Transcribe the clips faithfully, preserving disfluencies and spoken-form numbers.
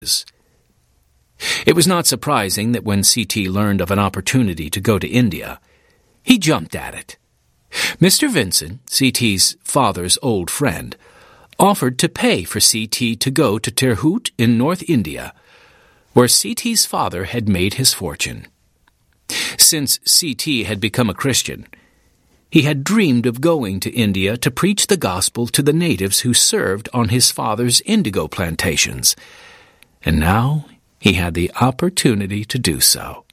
It was not surprising that when C T learned of an opportunity to go to India, he jumped at it. Mister Vincent, C T's father's old friend, offered to pay for C T to go to Tirhut in North India, where C T's father had made his fortune. Since C T had become a Christian, he had dreamed of going to India to preach the gospel to the natives who served on his father's indigo plantations, and now he had the opportunity to do so.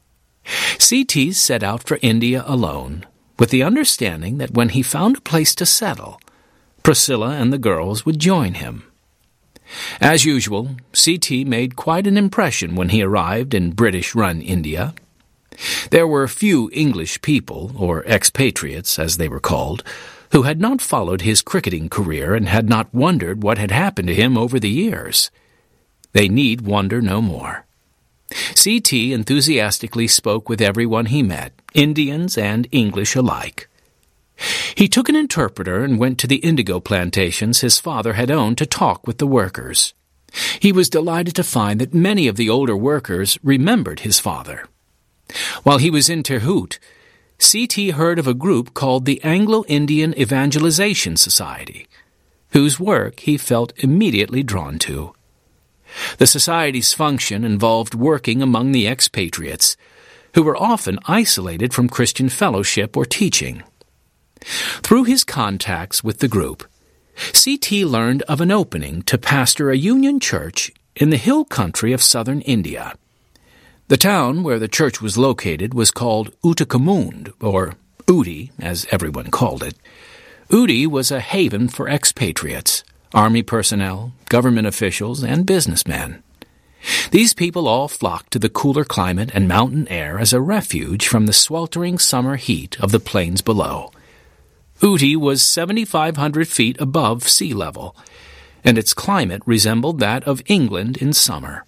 C T set out for India alone, with the understanding that when he found a place to settle, Priscilla and the girls would join him. As usual, C T made quite an impression when he arrived in British-run India. There were few English people, or expatriates as they were called, who had not followed his cricketing career and had not wondered what had happened to him over the years. They need wonder no more. C T enthusiastically spoke with everyone he met, Indians and English alike. He took an interpreter and went to the indigo plantations his father had owned to talk with the workers. He was delighted to find that many of the older workers remembered his father. While he was in Tirhut, C T heard of a group called the Anglo-Indian Evangelization Society, whose work he felt immediately drawn to. The society's function involved working among the expatriates, who were often isolated from Christian fellowship or teaching. Through his contacts with the group, C T learned of an opening to pastor a union church in the hill country of southern India. The town where the church was located was called Uttakamund, or Ooty, as everyone called it. Ooty was a haven for expatriates, army personnel, government officials, and businessmen. These people all flocked to the cooler climate and mountain air as a refuge from the sweltering summer heat of the plains below. Ooty was seventy-five hundred feet above sea level, and its climate resembled that of England in summer.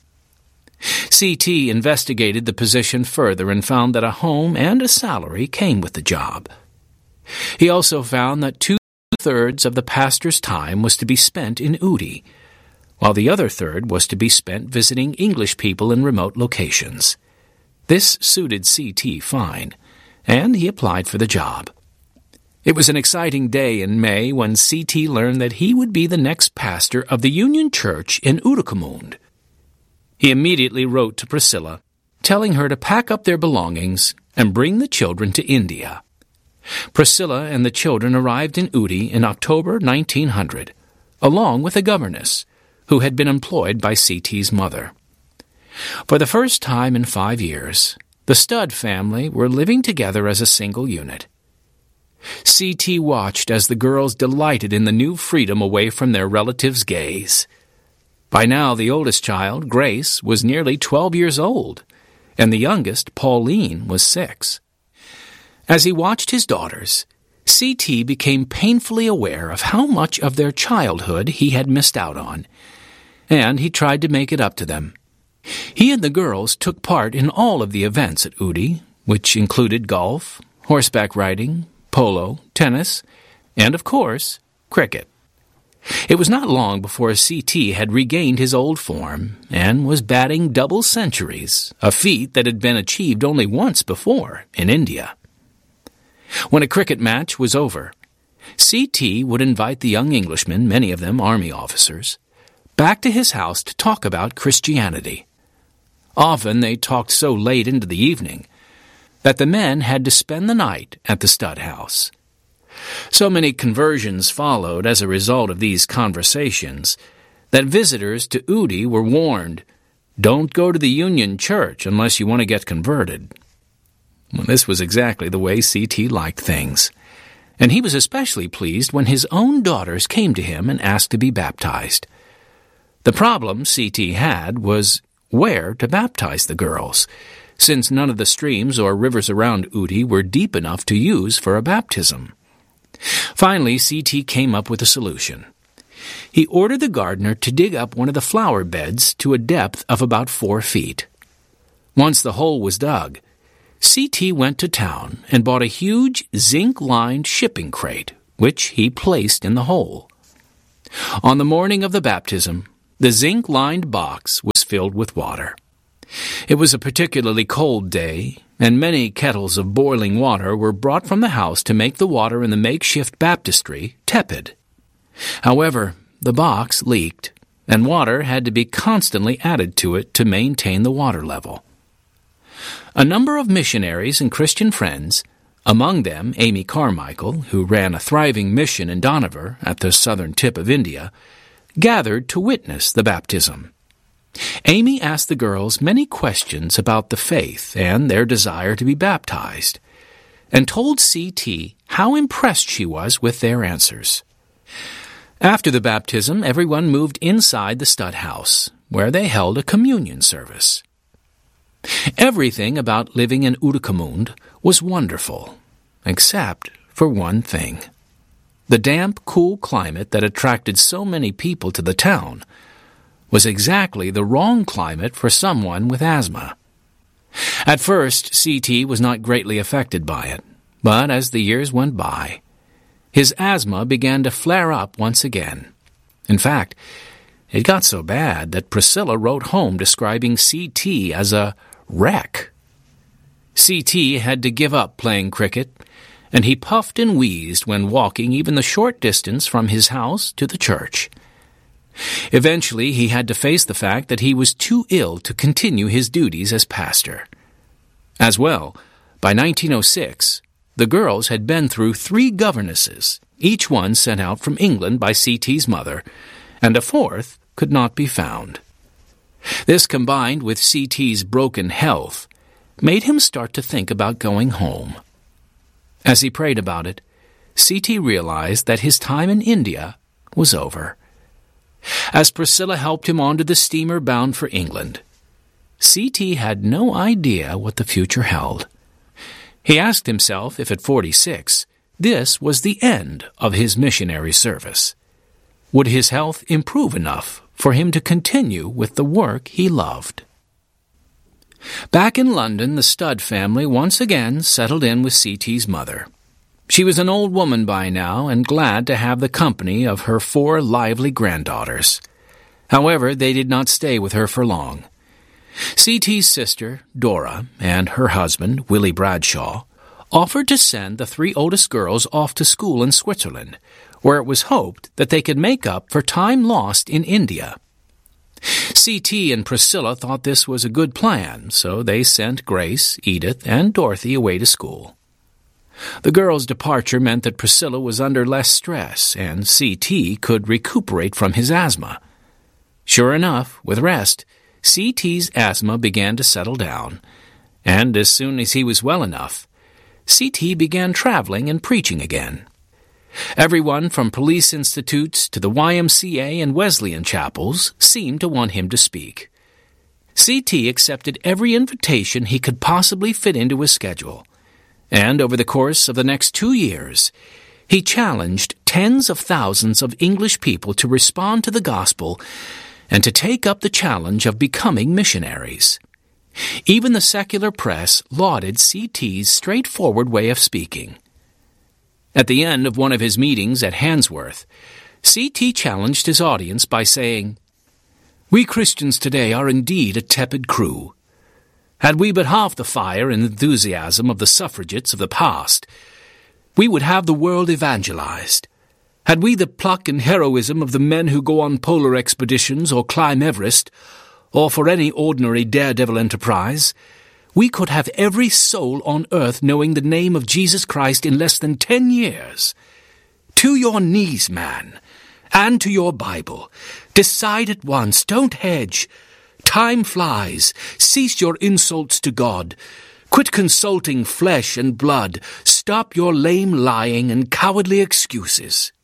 C T investigated the position further and found that a home and a salary came with the job. He also found that two-thirds of the pastor's time was to be spent in Ooty, while the other third was to be spent visiting English people in remote locations. This suited C T fine, and he applied for the job. It was an exciting day in May when C T learned that he would be the next pastor of the Union Church in Uttakamund. He immediately wrote to Priscilla, telling her to pack up their belongings and bring the children to India. Priscilla and the children arrived in Ooty in October nineteen hundred, along with a governess, who had been employed by C T's mother. For the first time in five years, the Stud family were living together as a single unit. C T watched as the girls delighted in the new freedom away from their relatives' gaze. By now, the oldest child, Grace, was nearly twelve years old, and the youngest, Pauline, was six. As he watched his daughters, C T became painfully aware of how much of their childhood he had missed out on, and he tried to make it up to them. He and the girls took part in all of the events at Ooty, which included golf, horseback riding, polo, tennis, and, of course, cricket. It was not long before C T had regained his old form and was batting double centuries, a feat that had been achieved only once before in India. When a cricket match was over, C T would invite the young Englishmen, many of them army officers, back to his house to talk about Christianity. Often they talked so late into the evening that the men had to spend the night at the Stud house. So many conversions followed as a result of these conversations that visitors to Ooty were warned, don't go to the Union Church unless you want to get converted. Well, this was exactly the way C T liked things, and he was especially pleased when his own daughters came to him and asked to be baptized. The problem C T had was where to baptize the girls, since none of the streams or rivers around Ooty were deep enough to use for a baptism. Finally, C T came up with a solution. He ordered the gardener to dig up one of the flower beds to a depth of about four feet. Once the hole was dug, C T went to town and bought a huge zinc-lined shipping crate, which he placed in the hole. On the morning of the baptism, the zinc-lined box was filled with water. It was a particularly cold day, and many kettles of boiling water were brought from the house to make the water in the makeshift baptistry tepid. However, the box leaked, and water had to be constantly added to it to maintain the water level. A number of missionaries and Christian friends, among them Amy Carmichael, who ran a thriving mission in Dohnavur at the southern tip of India, gathered to witness the baptism. Amy asked the girls many questions about the faith and their desire to be baptized, and told C T how impressed she was with their answers. After the baptism, everyone moved inside the stud house, where they held a communion service. Everything about living in Oudakmund was wonderful, except for one thing. The damp, cool climate that attracted so many people to the town was exactly the wrong climate for someone with asthma. At first, C T was not greatly affected by it, but as the years went by, his asthma began to flare up once again. In fact, it got so bad that Priscilla wrote home describing C T as a wreck. C T had to give up playing cricket, and he puffed and wheezed when walking even the short distance from his house to the church. Eventually, he had to face the fact that he was too ill to continue his duties as pastor. As well, by nineteen oh six, the girls had been through three governesses, each one sent out from England by C T's mother, and a fourth could not be found. This, combined with C T's broken health, made him start to think about going home. As he prayed about it, C T realized that his time in India was over. As Priscilla helped him onto the steamer bound for England, C T had no idea what the future held. He asked himself if at forty-six, this was the end of his missionary service. Would his health improve enough for him to continue with the work he loved? Back in London, the Studd family once again settled in with C T's mother. She was an old woman by now and glad to have the company of her four lively granddaughters. However, they did not stay with her for long. C T's sister, Dora, and her husband, Willie Bradshaw, offered to send the three oldest girls off to school in Switzerland, where it was hoped that they could make up for time lost in India. C T and Priscilla thought this was a good plan, so they sent Grace, Edith, and Dorothy away to school. The girls' departure meant that Priscilla was under less stress, and C T could recuperate from his asthma. Sure enough, with rest, C T's asthma began to settle down, and as soon as he was well enough, C T began traveling and preaching again. Everyone from police institutes to the Y M C A and Wesleyan chapels seemed to want him to speak. C T accepted every invitation he could possibly fit into his schedule, and over the course of the next two years, he challenged tens of thousands of English people to respond to the gospel and to take up the challenge of becoming missionaries. Even the secular press lauded C T's straightforward way of speaking. At the end of one of his meetings at Handsworth, C T challenged his audience by saying, "We Christians today are indeed a tepid crew. Had we but half the fire and enthusiasm of the suffragettes of the past, we would have the world evangelized. Had we the pluck and heroism of the men who go on polar expeditions or climb Everest, or for any ordinary daredevil enterprise, we could have every soul on earth knowing the name of Jesus Christ in less than ten years. To your knees, man, and to your Bible. Decide at once, don't hedge. Time flies. Cease your insults to God. Quit consulting flesh and blood. Stop your lame lying and cowardly excuses."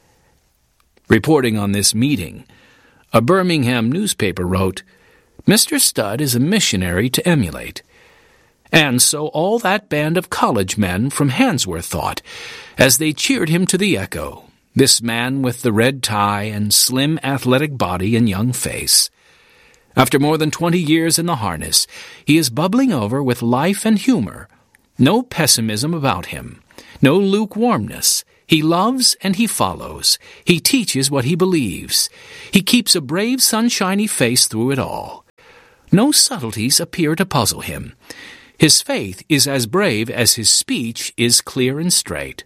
Reporting on this meeting, a Birmingham newspaper wrote, "Mister Studd is a missionary to emulate." And so all that band of college men from Handsworth thought, as they cheered him to the echo, this man with the red tie and slim athletic body and young face. After more than twenty years in the harness, he is bubbling over with life and humor. No pessimism about him, no lukewarmness. He loves and he follows. He teaches what he believes. He keeps a brave, sunshiny face through it all. No subtleties appear to puzzle him. His faith is as brave as his speech is clear and straight.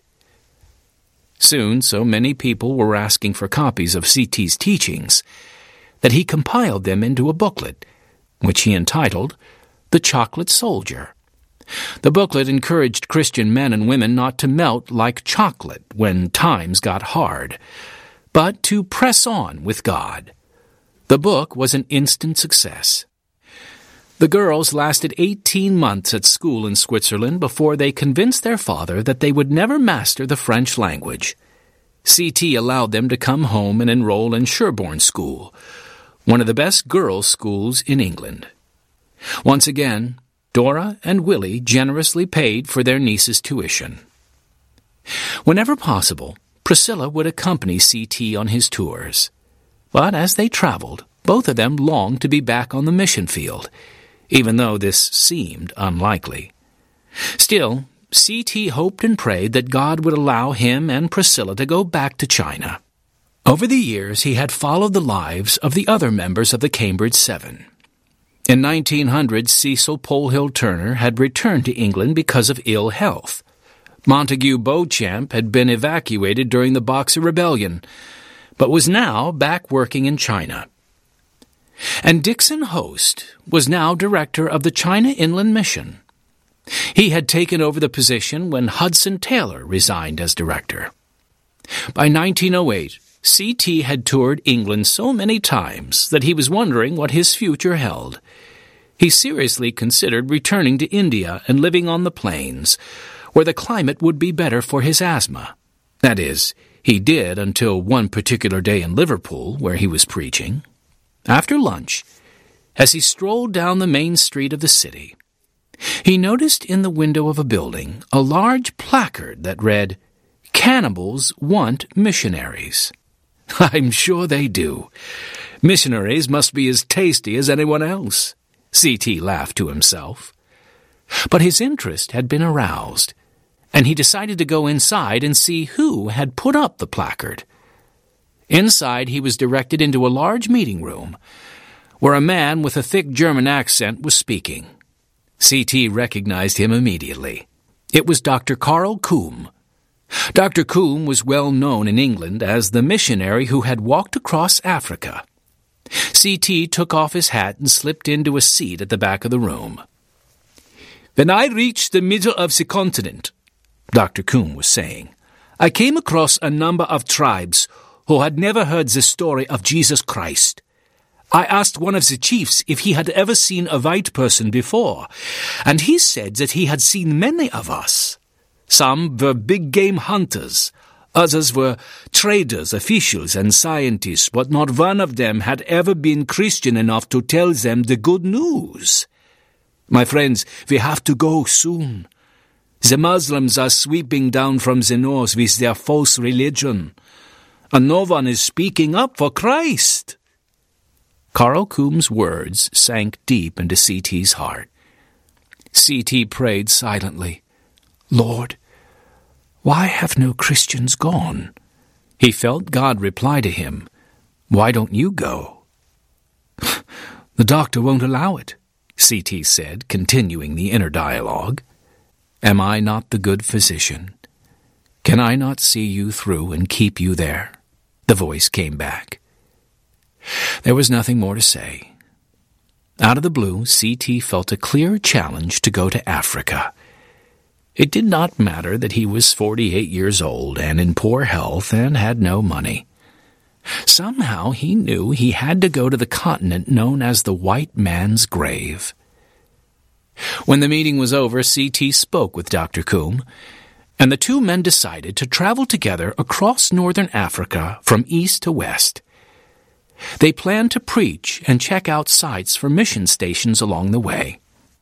Soon, so many people were asking for copies of C T's teachings that he compiled them into a booklet, which he entitled The Chocolate Soldier. The booklet encouraged Christian men and women not to melt like chocolate when times got hard, but to press on with God. The book was an instant success. The girls lasted eighteen months at school in Switzerland before they convinced their father that they would never master the French language. C T allowed them to come home and enroll in Sherborne School, one of the best girls' schools in England. Once again, Dora and Willie generously paid for their niece's tuition. Whenever possible, Priscilla would accompany C T on his tours. But as they traveled, both of them longed to be back on the mission field, even though this seemed unlikely. Still, C T hoped and prayed that God would allow him and Priscilla to go back to China. Over the years, he had followed the lives of the other members of the Cambridge Seven. In nineteen hundred, Cecil Polhill Turner had returned to England because of ill health. Montague Beauchamp had been evacuated during the Boxer Rebellion, but was now back working in China. And Dixon Host was now director of the China Inland Mission. He had taken over the position when Hudson Taylor resigned as director. By nineteen oh eight, C T had toured England so many times that he was wondering what his future held. He seriously considered returning to India and living on the plains, where the climate would be better for his asthma. That is, he did until one particular day in Liverpool, where he was preaching. After lunch, as he strolled down the main street of the city, he noticed in the window of a building a large placard that read, "Cannibals want missionaries." "I'm sure they do. Missionaries must be as tasty as anyone else," C T laughed to himself. But his interest had been aroused, and he decided to go inside and see who had put up the placard. Inside, he was directed into a large meeting room, where a man with a thick German accent was speaking. C T recognized him immediately. It was Doctor Karl Kuhm. Doctor Kuhm was well known in England as the missionary who had walked across Africa. C T took off his hat and slipped into a seat at the back of the room. "When I reached the middle of the continent," Doctor Kuhm was saying, "I came across a number of tribes who had never heard the story of Jesus Christ. I asked one of the chiefs if he had ever seen a white person before, and he said that he had seen many of us. Some were big-game hunters, others were traders, officials, and scientists, but not one of them had ever been Christian enough to tell them the good news. My friends, we have to go soon. The Muslims are sweeping down from the north with their false religion, and no one is speaking up for Christ." Karl Kuhm's words sank deep into C T's heart. C T prayed silently, "Lord, why have no Christians gone?" He felt God reply to him, "Why don't you go?" "The doctor won't allow it," C T said, continuing the inner dialogue. "Am I not the good physician? Can I not see you through and keep you there?" The voice came back. There was nothing more to say. Out of the blue, C T felt a clear challenge to go to Africa. It did not matter that he was forty-eight years old and in poor health and had no money. Somehow he knew he had to go to the continent known as the White Man's Grave. When the meeting was over, C T spoke with Doctor Kuhm, and the two men decided to travel together across northern Africa from east to west. They planned to preach and check out sites for mission stations along the way.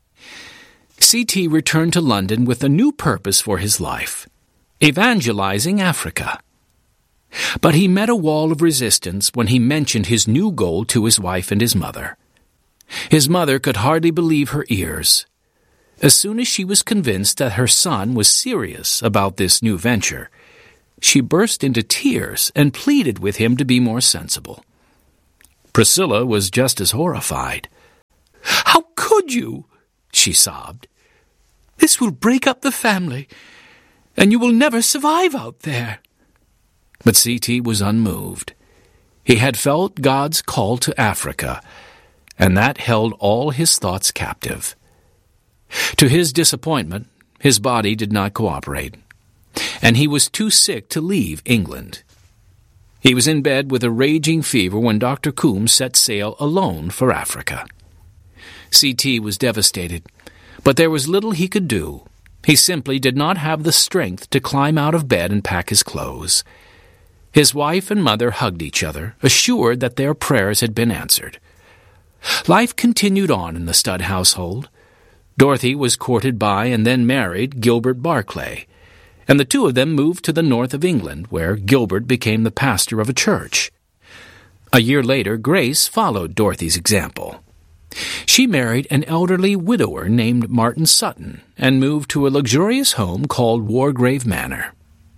C T returned to London with a new purpose for his life, evangelizing Africa. But he met a wall of resistance when he mentioned his new goal to his wife and his mother. His mother could hardly believe her ears. As soon as she was convinced that her son was serious about this new venture, she burst into tears and pleaded with him to be more sensible. Priscilla was just as horrified. "How could you?" she sobbed. "This will break up the family, and you will never survive out there." But C T was unmoved. He had felt God's call to Africa, and that held all his thoughts captive. To his disappointment, his body did not cooperate, and he was too sick to leave England. He was in bed with a raging fever when Doctor Coombs set sail alone for Africa. C T was devastated, but there was little he could do. He simply did not have the strength to climb out of bed and pack his clothes. His wife and mother hugged each other, assured that their prayers had been answered. Life continued on in the Studd household. Dorothy was courted by and then married Gilbert Barclay, and the two of them moved to the north of England, where Gilbert became the pastor of a church. A year later, Grace followed Dorothy's example. She married an elderly widower named Martin Sutton and moved to a luxurious home called Wargrave Manor.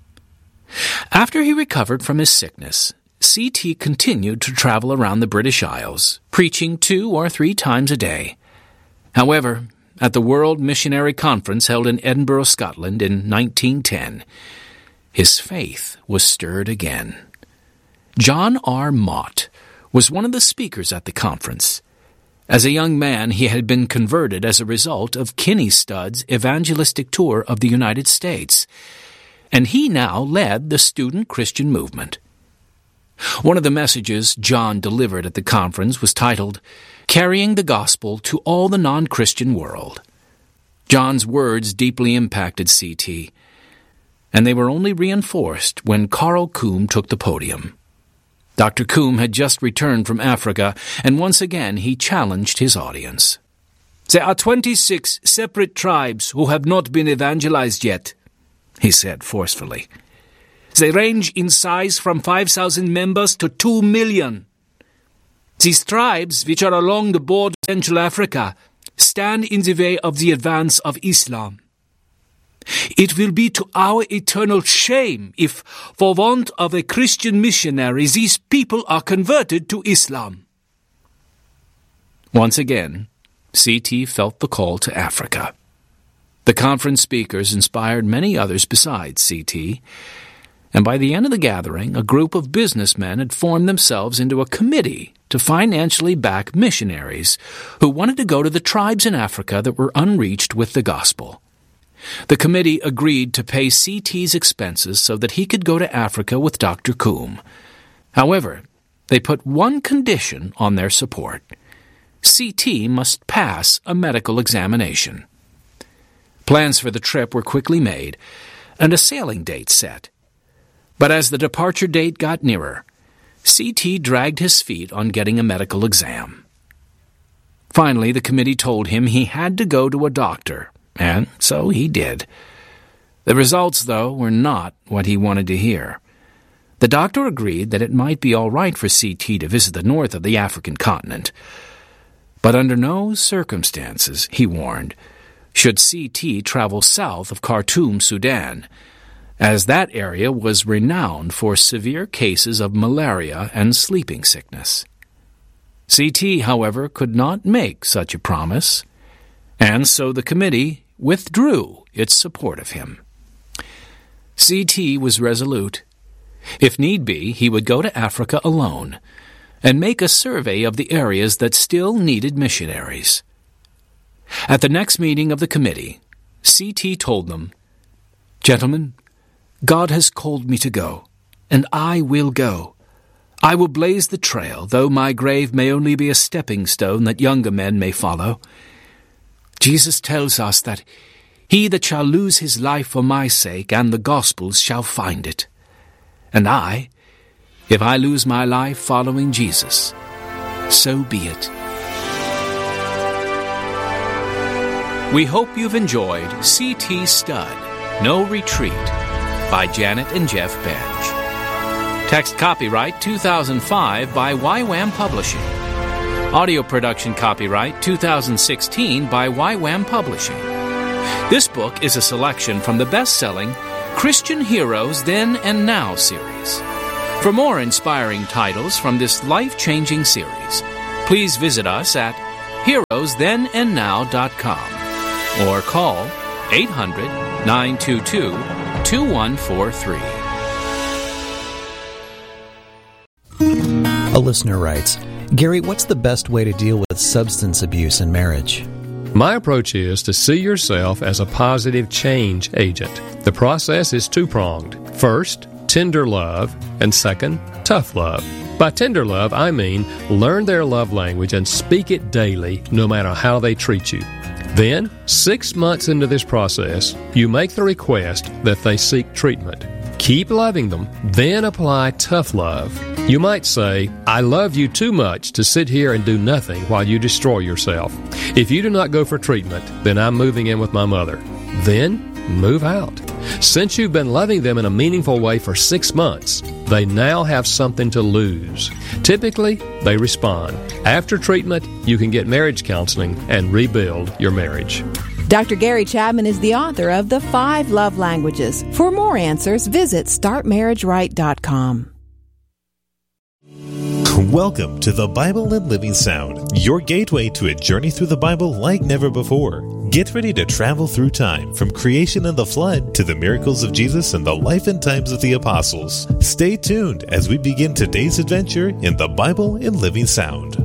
After he recovered from his sickness, C T continued to travel around the British Isles, preaching two or three times a day. However, at the World Missionary Conference held in Edinburgh, Scotland in nineteen ten, his faith was stirred again. John R. Mott was one of the speakers at the conference. As a young man, he had been converted as a result of Kinney Studd's evangelistic tour of the United States, and he now led the student Christian movement. One of the messages John delivered at the conference was titled, "Carrying the Gospel to All the Non-Christian World." John's words deeply impacted C T, and they were only reinforced when Carl Coombe took the podium. Doctor Coombe had just returned from Africa, and once again he challenged his audience. "There are twenty-six separate tribes who have not been evangelized yet," he said forcefully. "They range in size from five thousand members to two million. These tribes, which are along the border of Central Africa, stand in the way of the advance of Islam. It will be to our eternal shame if, for want of a Christian missionary, these people are converted to Islam." Once again, C T felt the call to Africa. The conference speakers inspired many others besides C T, and by the end of the gathering, a group of businessmen had formed themselves into a committee to financially back missionaries who wanted to go to the tribes in Africa that were unreached with the gospel. The committee agreed to pay C T's expenses so that he could go to Africa with Doctor Coombe. However, they put one condition on their support. C T must pass a medical examination. Plans for the trip were quickly made, and a sailing date set. But as the departure date got nearer, C T dragged his feet on getting a medical exam. Finally, the committee told him he had to go to a doctor, and so he did. The results, though, were not what he wanted to hear. The doctor agreed that it might be all right for C T to visit the north of the African continent. But under no circumstances, he warned, should C T travel south of Khartoum, Sudan, as that area was renowned for severe cases of malaria and sleeping sickness. C T, however, could not make such a promise, and so the committee withdrew its support of him. C T was resolute. If need be, he would go to Africa alone and make a survey of the areas that still needed missionaries. At the next meeting of the committee, C T told them, "Gentlemen, God has called me to go, and I will go. I will blaze the trail, though my grave may only be a stepping stone that younger men may follow. Jesus tells us that he that shall lose his life for my sake and the gospel's shall find it. And I, if I lose my life following Jesus, so be it." We hope you've enjoyed C T Studd, No Retreat, by Janet and Jeff Bench. Text copyright two thousand five by Y WAM Publishing. Audio production copyright two thousand sixteen by Y WAM Publishing. This book is a selection from the best-selling Christian Heroes Then and Now series. For more inspiring titles from this life-changing series, please visit us at heroes then and now dot com or call eight hundred, nine two two, two one four three. A listener writes, Gary, what's the best way to deal with substance abuse in marriage? My approach is to see yourself as a positive change agent. The process is two-pronged. First, tender love, and second, tough love. By tender love, I mean learn their love language and speak it daily, no matter how they treat you. Then, six months into this process, you make the request that they seek treatment. Keep loving them, then apply tough love. You might say, I love you too much to sit here and do nothing while you destroy yourself. If you do not go for treatment, then I'm moving in with my mother. Then, move out. Since you've been loving them in a meaningful way for six months, they now have something to lose. Typically, they respond. After treatment, you can get marriage counseling and rebuild your marriage. Doctor Gary Chapman is the author of The Five Love Languages. For more answers, visit start marriage right dot com. Welcome to the Bible and Living Sound, your gateway to a journey through the Bible like never before. Get ready to travel through time, from creation and the flood to the miracles of Jesus and the life and times of the apostles. Stay tuned as we begin today's adventure in the Bible and Living Sound.